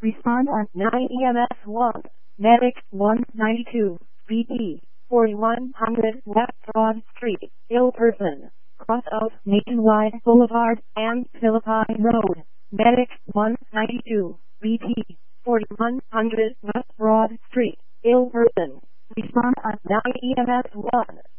Respond on 9 EMS 1. Medic 192. BP 4100 West Broad Street. Ill person. Cross out Nationwide Boulevard and Philippine Road. Medic 192. BP 4100 West Broad Street. Ill person. Respond on 9 EMS 1.